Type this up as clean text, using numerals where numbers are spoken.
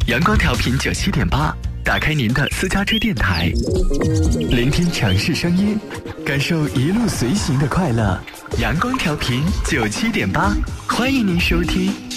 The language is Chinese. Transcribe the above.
阳光调频97.8，打开您的私家车电台，聆听城市声音，感受一路随行的快乐。阳光调频97.8，欢迎您收听。